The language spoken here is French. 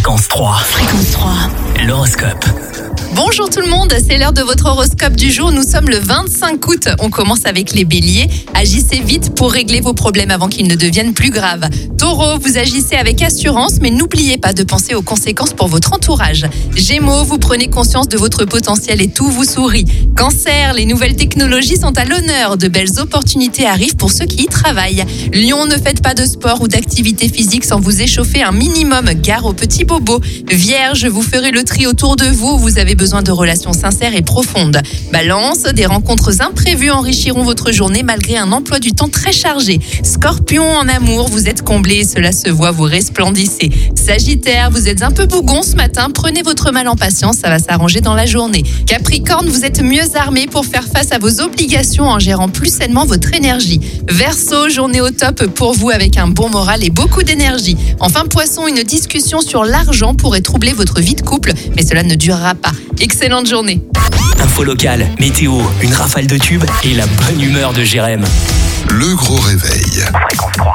Fréquence 3. Fréquence 3. L'horoscope. Bonjour tout le monde, c'est l'heure de votre horoscope du jour. Nous sommes le 25 août. On commence avec les béliers. Agissez vite pour régler vos problèmes avant qu'ils ne deviennent plus graves. Taureau, vous agissez avec assurance, mais n'oubliez pas de penser aux conséquences pour votre entourage. Gémeaux, vous prenez conscience de votre potentiel et tout vous sourit. Cancer, les nouvelles technologies sont à l'honneur. De belles opportunités arrivent pour ceux qui y travaillent. Lion, ne faites pas de sport ou d'activité physique sans vous échauffer un minimum. Gare aux petits bobos. Vierge, vous ferez le tri autour de vous. Vous avez besoin de relations sincères et profondes. Balance, des rencontres imprévues enrichiront votre journée malgré un emploi du temps très chargé. Scorpion, en amour, vous êtes comblé, cela se voit, vous resplendissez. Sagittaire, vous êtes un peu bougon ce matin, prenez votre mal en patience, ça va s'arranger dans la journée. Capricorne, vous êtes mieux armé pour faire face à vos obligations en gérant plus sainement votre énergie. Verseau, journée au top pour vous avec un bon moral et beaucoup d'énergie. Enfin Poisson, une discussion sur l'argent pourrait troubler votre vie de couple, mais cela ne durera pas. Excellente journée. Info locale, météo, une rafale de tubes et la bonne humeur de Jérém. Le gros réveil. Fréquence 3.